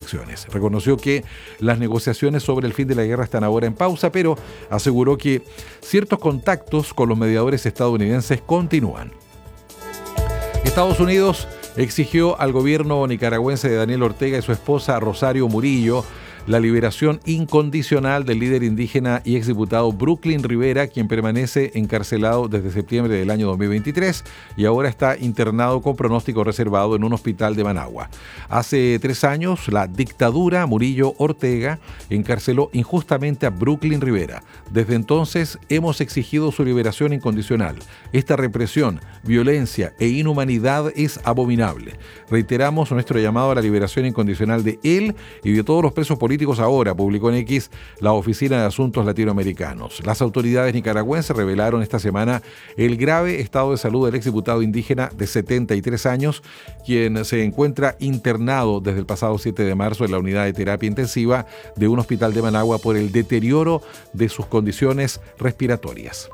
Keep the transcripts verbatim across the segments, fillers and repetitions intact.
elecciones. Reconoció que las negociaciones sobre el fin de la guerra están ahora en pausa, pero aseguró que ciertos contactos con los mediadores estadounidenses continúan. Estados Unidos exigió al gobierno nicaragüense de Daniel Ortega y su esposa Rosario Murillo la liberación incondicional del líder indígena y exdiputado Brooklyn Rivera, quien permanece encarcelado desde septiembre del año dos mil veintitrés y ahora está internado con pronóstico reservado en un hospital de Managua. Hace tres años, la dictadura Murillo-Ortega encarceló injustamente a Brooklyn Rivera. Desde entonces hemos exigido su liberación incondicional. Esta represión, violencia e inhumanidad es abominable. Reiteramos nuestro llamado a la liberación incondicional de él y de todos los presos políticos ahora, publicó en X la Oficina de Asuntos Latinoamericanos. Las autoridades nicaragüenses revelaron esta semana el grave estado de salud del exdiputado indígena de setenta y tres años, quien se encuentra internado desde el pasado siete de marzo en la unidad de terapia intensiva de un hospital de Managua por el deterioro de sus condiciones respiratorias.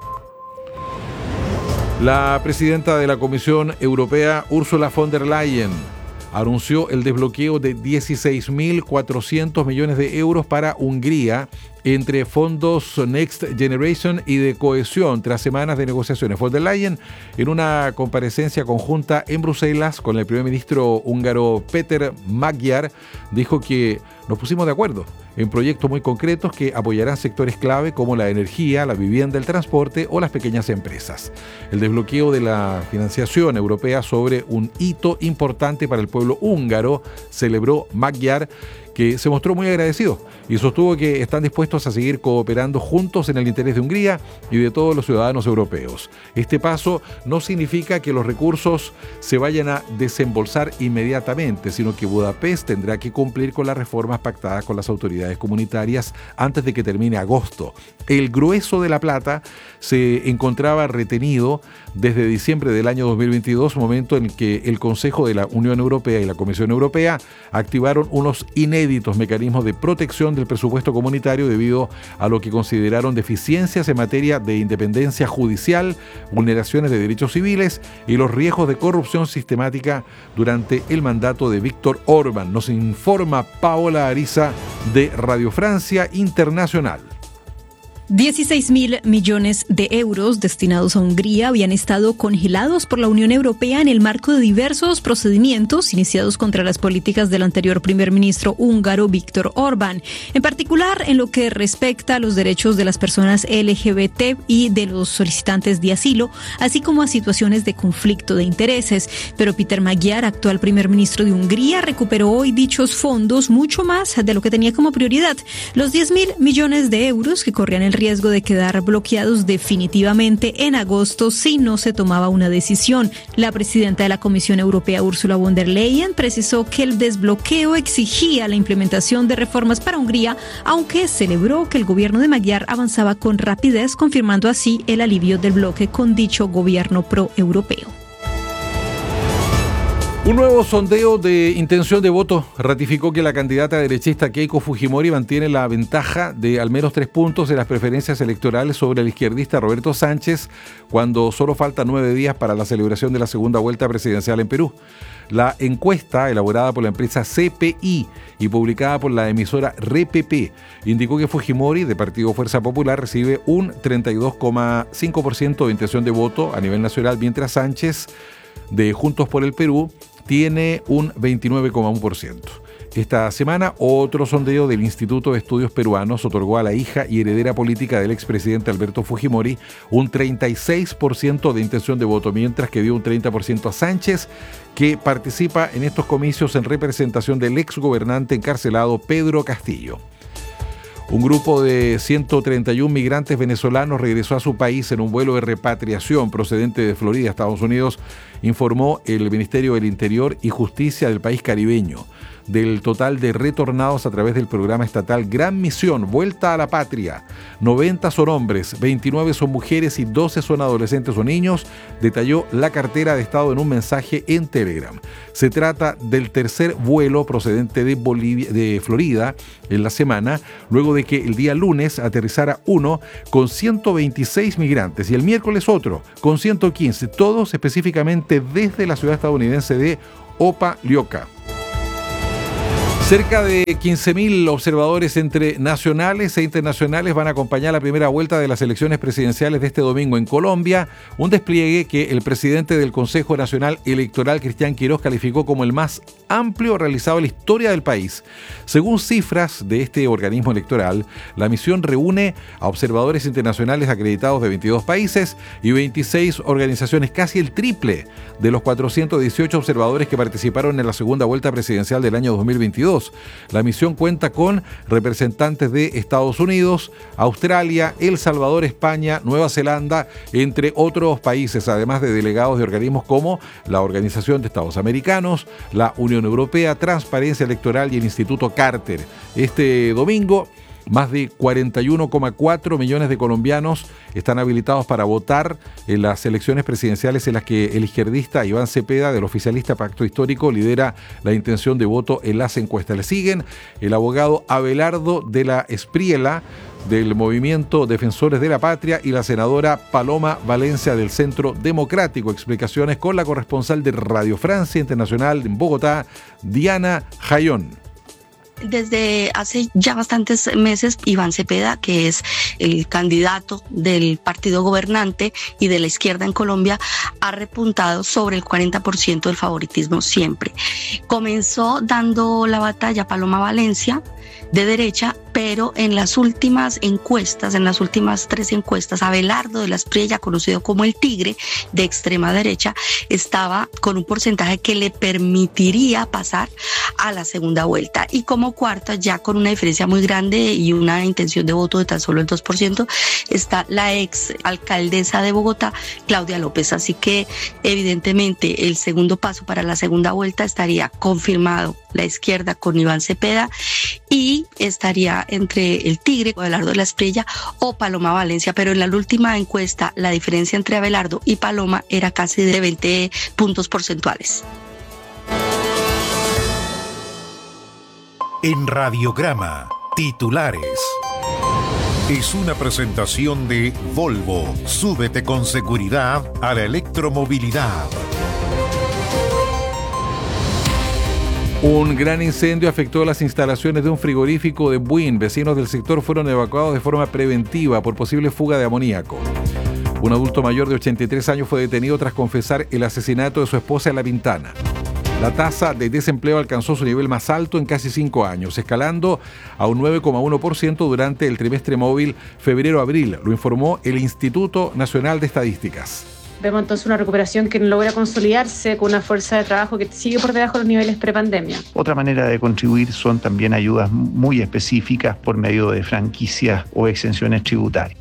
La presidenta de la Comisión Europea, Ursula von der Leyen, anunció el desbloqueo de dieciséis mil cuatrocientos millones de euros para Hungría entre fondos Next Generation y de cohesión tras semanas de negociaciones. Von der Leyen, en una comparecencia conjunta en Bruselas con el primer ministro húngaro Péter Magyar, dijo que nos pusimos de acuerdo en proyectos muy concretos que apoyarán sectores clave como la energía, la vivienda, el transporte o las pequeñas empresas. El desbloqueo de la financiación europea sobre un hito importante para el pueblo húngaro, celebró Magyar, que se mostró muy agradecido y sostuvo que están dispuestos a seguir cooperando juntos en el interés de Hungría y de todos los ciudadanos europeos. Este paso no significa que los recursos se vayan a desembolsar inmediatamente, sino que Budapest tendrá que cumplir con las reformas pactadas con las autoridades comunitarias antes de que termine agosto. El grueso de la plata se encontraba retenido desde diciembre del año dos mil veintidós, momento en el que el Consejo de la Unión Europea y la Comisión Europea activaron unos inéditos mecanismos de protección del presupuesto comunitario debido a lo que consideraron deficiencias en materia de independencia judicial, vulneraciones de derechos civiles y los riesgos de corrupción sistemática durante el mandato de Víctor Orbán. Nos informa Paola Ariza de Radio Francia Internacional. dieciséis mil millones de euros destinados a Hungría habían estado congelados por la Unión Europea en el marco de diversos procedimientos iniciados contra las políticas del anterior primer ministro húngaro Víctor Orbán, en particular en lo que respecta a los derechos de las personas L G B T y de los solicitantes de asilo, así como a situaciones de conflicto de intereses. Pero Péter Magyar, actual primer ministro de Hungría, recuperó hoy dichos fondos mucho más de lo que tenía como prioridad. Los diez mil millones de euros que corrían el riesgo de quedar bloqueados definitivamente en agosto si no se tomaba una decisión. La presidenta de la Comisión Europea, Ursula von der Leyen, precisó que el desbloqueo exigía la implementación de reformas para Hungría, aunque celebró que el gobierno de Magyar avanzaba con rapidez, confirmando así el alivio del bloque con dicho gobierno pro-europeo. Un nuevo sondeo de intención de voto ratificó que la candidata derechista Keiko Fujimori mantiene la ventaja de al menos tres puntos de las preferencias electorales sobre el izquierdista Roberto Sánchez cuando solo faltan nueve días para la celebración de la segunda vuelta presidencial en Perú. La encuesta, elaborada por la empresa C P I y publicada por la emisora R P P, indicó que Fujimori, de Partido Fuerza Popular, recibe un treinta y dos coma cinco por ciento de intención de voto a nivel nacional, mientras Sánchez, de Juntos por el Perú, tiene un veintinueve coma uno por ciento. Esta semana, otro sondeo del Instituto de Estudios Peruanos otorgó a la hija y heredera política del expresidente Alberto Fujimori un treinta y seis por ciento de intención de voto, mientras que dio un treinta por ciento a Sánchez, que participa en estos comicios en representación del exgobernante encarcelado Pedro Castillo. Un grupo de ciento treinta y uno migrantes venezolanos regresó a su país en un vuelo de repatriación procedente de Florida, Estados Unidos, informó el Ministerio del Interior y Justicia del país caribeño. Del total de retornados a través del programa estatal Gran Misión, Vuelta a la Patria, noventa son hombres, veintinueve son mujeres y doce son adolescentes o niños, detalló la cartera de Estado en un mensaje en Telegram. Se trata del tercer vuelo procedente de Bolivia, de Florida en la semana, luego de que el día lunes aterrizara uno con ciento veintiséis migrantes y el miércoles otro con ciento quince, todos específicamente desde la ciudad estadounidense de Opa-lioka. Cerca de quince mil observadores entre nacionales e internacionales van a acompañar la primera vuelta de las elecciones presidenciales de este domingo en Colombia, un despliegue que el presidente del Consejo Nacional Electoral, Cristian Quirós, calificó como el más amplio realizado en la historia del país. Según cifras de este organismo electoral, la misión reúne a observadores internacionales acreditados de veintidós países y veintiséis organizaciones, casi el triple de los cuatrocientos dieciocho observadores que participaron en la segunda vuelta presidencial del año dos mil veintidós. La misión cuenta con representantes de Estados Unidos, Australia, El Salvador, España, Nueva Zelanda, entre otros países, además de delegados de organismos como la Organización de Estados Americanos, la Unión Europea, Transparencia Electoral y el Instituto Carter. Este domingo, más de cuarenta y uno coma cuatro millones de colombianos están habilitados para votar en las elecciones presidenciales en las que el izquierdista Iván Cepeda, del oficialista Pacto Histórico, lidera la intención de voto en las encuestas. Le siguen el abogado Abelardo de la Espriela, del Movimiento Defensores de la Patria, y la senadora Paloma Valencia, del Centro Democrático. Explicaciones con la corresponsal de Radio Francia Internacional en Bogotá, Diana Jayón. Desde hace ya bastantes meses, Iván Cepeda, que es el candidato del partido gobernante y de la izquierda en Colombia, ha repuntado sobre el cuarenta por ciento del favoritismo siempre. Comenzó dando la batalla a Paloma Valencia, de derecha, pero en las últimas encuestas, en las últimas tres encuestas, Abelardo de la Espriella, conocido como el Tigre, de extrema derecha, estaba con un porcentaje que le permitiría pasar a la segunda vuelta. Y como cuarta, ya con una diferencia muy grande y una intención de voto de tan solo el dos por ciento, está la ex alcaldesa de Bogotá, Claudia López. Así que evidentemente el segundo paso para la segunda vuelta estaría confirmado la izquierda con Iván Cepeda, y estaría entre el Tigre, Abelardo de la Espriella, o Paloma Valencia. Pero en la última encuesta la diferencia entre Abelardo y Paloma era casi de veinte puntos porcentuales. En Radiograma, titulares. Es una presentación de Volvo. Súbete con seguridad a la electromovilidad. Un gran incendio afectó las instalaciones de un frigorífico de Buin. Vecinos del sector fueron evacuados de forma preventiva por posible fuga de amoníaco. Un adulto mayor de ochenta y tres años fue detenido tras confesar el asesinato de su esposa en La Pintana. La tasa de desempleo alcanzó su nivel más alto en casi cinco años, escalando a un nueve coma uno por ciento durante el trimestre móvil febrero-abril, lo informó el Instituto Nacional de Estadísticas. Vemos entonces una recuperación que logra consolidarse con una fuerza de trabajo que sigue por debajo de los niveles prepandemia. Otra manera de contribuir son también ayudas muy específicas por medio de franquicias o exenciones tributarias.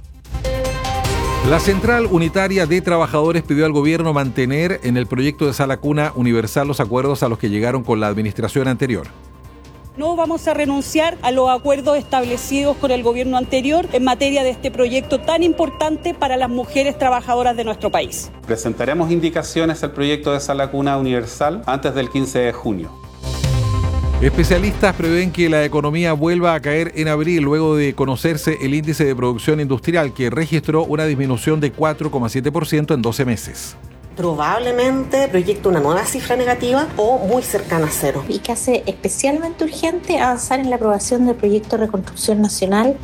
La Central Unitaria de Trabajadores pidió al gobierno mantener en el proyecto de Sala Cuna Universal los acuerdos a los que llegaron con la administración anterior. No vamos a renunciar a los acuerdos establecidos con el gobierno anterior en materia de este proyecto tan importante para las mujeres trabajadoras de nuestro país. Presentaremos indicaciones al proyecto de Sala Cuna Universal antes del quince de junio. Especialistas prevén que la economía vuelva a caer en abril luego de conocerse el índice de producción industrial, que registró una disminución de cuatro coma siete por ciento en doce meses. Probablemente proyecta una nueva cifra negativa o muy cercana a cero. Y que hace especialmente urgente avanzar en la aprobación del proyecto de reconstrucción nacional.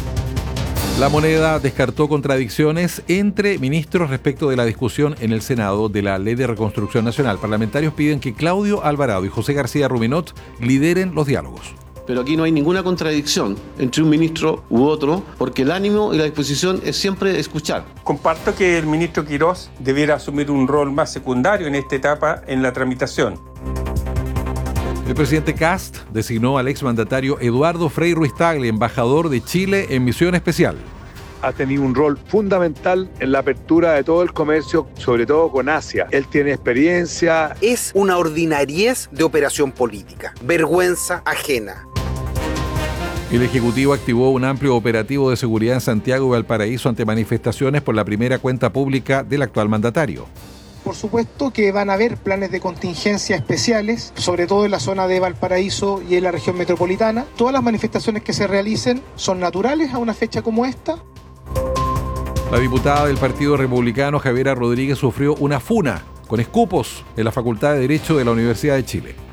La Moneda descartó contradicciones entre ministros respecto de la discusión en el Senado de la Ley de Reconstrucción Nacional. Parlamentarios piden que Claudio Alvarado y José García Ruminot lideren los diálogos. Pero aquí no hay ninguna contradicción entre un ministro u otro, porque el ánimo y la disposición es siempre escuchar. Comparto que el ministro Quirós debiera asumir un rol más secundario en esta etapa en la tramitación. El presidente Kast designó al exmandatario Eduardo Frei Ruiz-Tagle embajador de Chile en misión especial. Ha tenido un rol fundamental en la apertura de todo el comercio, sobre todo con Asia. Él tiene experiencia. Es una ordinariez de operación política, vergüenza ajena. El Ejecutivo activó un amplio operativo de seguridad en Santiago y Valparaíso ante manifestaciones por la primera cuenta pública del actual mandatario. Por supuesto que van a haber planes de contingencia especiales, sobre todo en la zona de Valparaíso y en la región metropolitana. Todas las manifestaciones que se realicen son naturales a una fecha como esta. La diputada del Partido Republicano, Javiera Rodríguez, sufrió una funa con escupos en la Facultad de Derecho de la Universidad de Chile.